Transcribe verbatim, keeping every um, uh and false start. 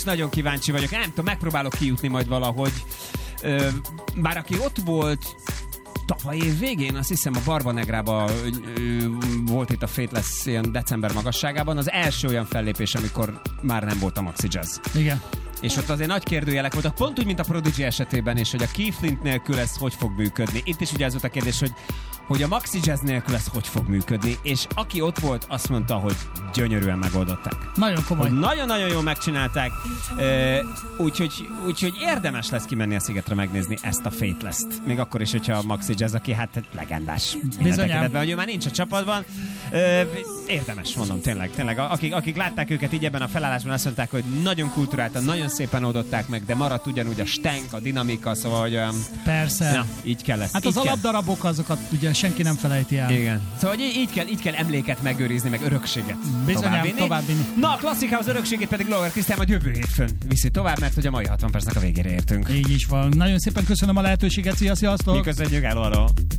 Nagyon kíváncsi vagyok, nem tudom, megpróbálok kijutni majd valahogy. Ö, bár aki ott volt tavaly év végén, azt hiszem a Barba Negrában volt itt a Fateless ilyen december magasságában, az első olyan fellépés, amikor már nem volt a Maxi Jazz. Igen. És ott azért nagy kérdőjelek voltak, pont úgy, mint a Prodigy esetében, és hogy a Keith Flint nélkül ez hogy fog működni. Itt is ugye ez volt a kérdés, hogy, hogy a Maxi Jazz nélkül ez hogy fog működni, és aki ott volt, azt mondta, hogy gyönyörűen megoldották. Nagyon komoly. Hogy nagyon-nagyon jól megcsinálták, úgyhogy úgy, érdemes lesz kimenni a szigetre megnézni ezt a Fateless-t. Még akkor is, hogyha a Maxi Jazz, aki hát legendás. Bizonyám. Hogy ő már nincs a csapatban. Érdemes, mondom, tényleg. tényleg. Akik, akik látták őket így ebben a felállásban, azt mondták, hogy nagyon kulturáltan, nagyon szépen oldották meg, de maradt ugyanúgy a stenk, a dinamika, szóval, hogy olyan... Persze. Na, így kell lesz. Hát az alapdarabok, azokat ugye senki nem felejti el. Igen. Szóval így, így, kell, így kell emléket megőrizni, meg örökséget továbbvinni. továbbvinni. Na, a Classic House örökségét pedig Lower Krisztián majd jövő hétfőn viszi tovább, mert hogy a mai hatvan percnek a végére értünk. Így is van. Nagyon szépen köszönöm a lehetőséget, szia, sziasztok! Mi köszönjük, el arra.